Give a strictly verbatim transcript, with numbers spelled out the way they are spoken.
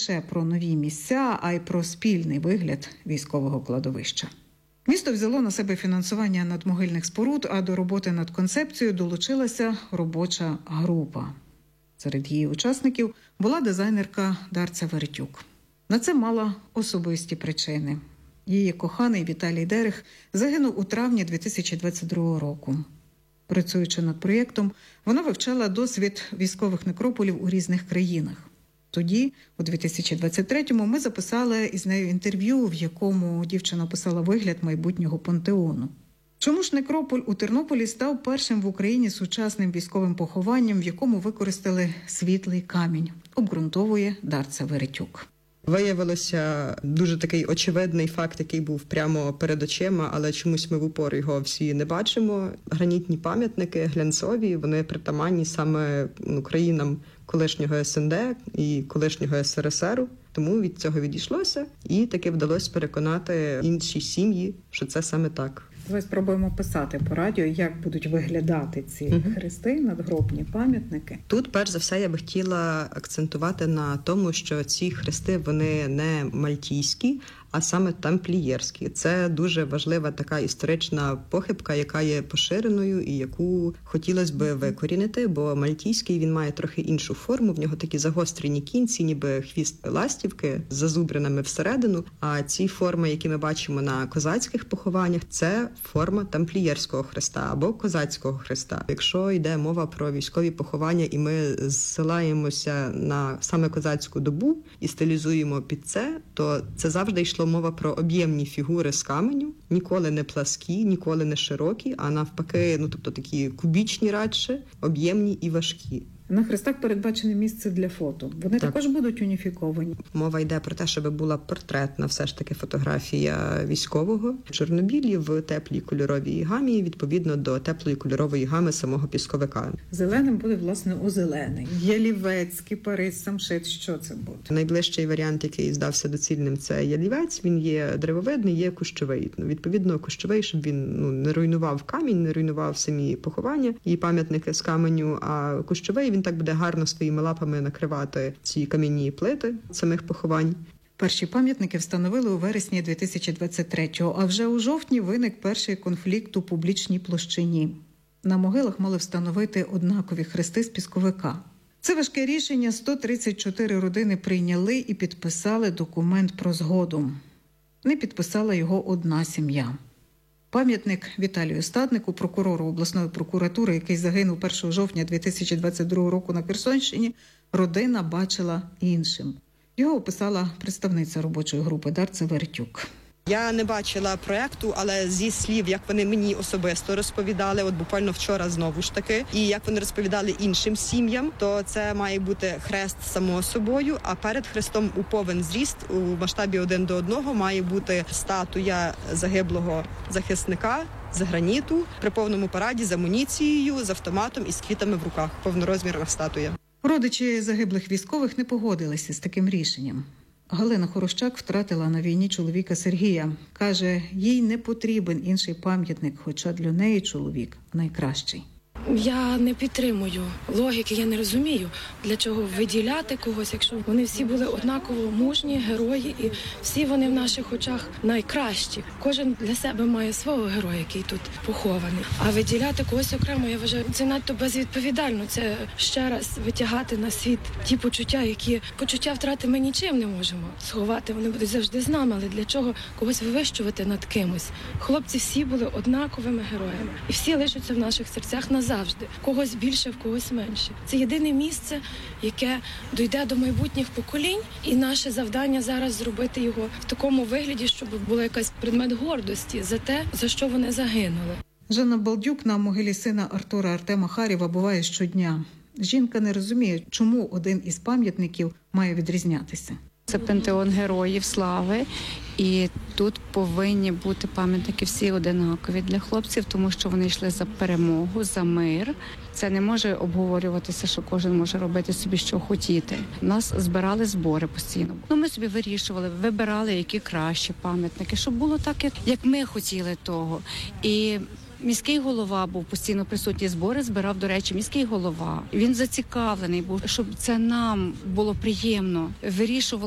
лише про нові місця, а й про спільний вигляд військового кладовища. Місто взяло на себе фінансування надмогильних споруд, а до роботи над концепцією долучилася робоча група. Серед її учасників була дизайнерка Дарця Веретюк. На це мала особисті причини. Її коханий Віталій Дерех загинув у травні дві тисячі двадцять другого року. Працюючи над проєктом, вона вивчала досвід військових некрополів у різних країнах. Тоді, у дві тисячі двадцять третьому, ми записали із нею інтерв'ю, в якому дівчина описала вигляд майбутнього пантеону. Чому ж некрополь у Тернополі став першим в Україні сучасним військовим похованням, в якому використали світлий камінь, обґрунтовує Дарця Веретюк. Виявилося дуже такий очевидний факт, який був прямо перед очима, але чомусь ми в упор його всі не бачимо. Гранітні пам'ятники, глянцові, вони притаманні саме ну, країнам колишнього ес ен де і колишнього ес ер ес еру. Тому від цього відійшлося і таки вдалося переконати інші сім'ї, що це саме так. Давай спробуємо писати по радіо, як будуть виглядати ці uh-huh. хрести, надгробні пам'ятники. Тут, перш за все, я би хотіла акцентувати на тому, що ці хрести, вони не мальтійські, а саме тамплієрські. Це дуже важлива така історична похибка, яка є поширеною і яку хотілося б викорінити, бо мальтійський, він має трохи іншу форму, в нього такі загострені кінці, ніби хвіст ластівки з зазубринами всередину, а ці форми, які ми бачимо на козацьких похованнях, це форма тамплієрського хреста або козацького хреста. Якщо йде мова про військові поховання і ми зсилаємося на саме козацьку добу і стилізуємо під це, то це завжди йшло мова про об'ємні фігури з каменю, ніколи не пласкі, ніколи не широкі, а навпаки, ну тобто такі кубічні радше, об'ємні і важкі. На хрестах передбачене місце для фото. Вони так. також будуть уніфіковані. Мова йде про те, щоб була портретна все ж таки фотографія військового в чорнобілі в теплій кольоровій гамі, відповідно до теплої кольорової гами самого пісковика. Зеленим буде, власне, озелений. Ялівець, кипарис, самшит. Що це буде? Найближчий варіант, який здався доцільним, це ялівець. Він є древовидний, є кущовий. Відповідно, кущовий, щоб він ну, не руйнував камінь, не руйнував самі поховання і пам'ятники з каменю, а кущовий він так буде гарно своїми лапами накривати ці кам'яні плити самих поховань. Перші пам'ятники встановили у вересні дві тисячі двадцять третього, а вже у жовтні виник перший конфлікт у публічній площині. На могилах мали встановити однакові хрести з пісковика. Це важке рішення сто тридцять чотири родини прийняли і підписали документ про згоду. Не підписала його одна сім'я. Пам'ятник Віталію Стаднику, прокурору обласної прокуратури, який загинув першого жовтня дві тисячі двадцять другого року на Херсонщині, родина бачила іншим. Його описала представниця робочої групи Дарця Веретюк. Я не бачила проєкту, але зі слів, як вони мені особисто розповідали, от буквально вчора знову ж таки, і як вони розповідали іншим сім'ям, то це має бути хрест само собою, а перед хрестом у повен зріст у масштабі один до одного має бути статуя загиблого захисника з граніту при повному параді з амуніцією, з автоматом і з квітами в руках. Повнорозмірна статуя. Родичі загиблих військових не погодилися з таким рішенням. Галина Хорощак втратила на війні чоловіка Сергія. Каже, їй не потрібен інший пам'ятник, хоча для неї чоловік найкращий. Я не підтримую логіки, я не розумію, для чого виділяти когось, якщо вони всі були однаково мужні, герої, і всі вони в наших очах найкращі. Кожен для себе має свого героя, який тут похований. А виділяти когось окремо, я вважаю, це надто безвідповідально. Це ще раз витягати на світ ті почуття, які почуття втрати ми нічим не можемо сховати. Вони будуть завжди з нами, але для чого когось вивищувати над кимось? Хлопці всі були однаковими героями. І всі лишаться в наших серцях назавжди. Завжди. Когось більше, в когось менше. Це єдине місце, яке дійде до майбутніх поколінь, і наше завдання зараз зробити його в такому вигляді, щоб була якась предмет гордості за те, за що вони загинули. Жанна Балдюк на могилі сина Артура Артема Харєва буває щодня. Жінка не розуміє, чому один із пам'ятників має відрізнятися. Це пантеон героїв слави, і тут повинні бути пам'ятники всі одинакові для хлопців, тому що вони йшли за перемогу, за мир. Це не може обговорюватися, що кожен може робити собі, що хотіти. Нас збирали збори постійно. Ну, ми собі вирішували, вибирали, які кращі пам'ятники, щоб було так, як ми хотіли того. І міський голова був постійно присутній, збори збирав, до речі, міський голова. Він зацікавлений був, щоб це нам було приємно. Вирішували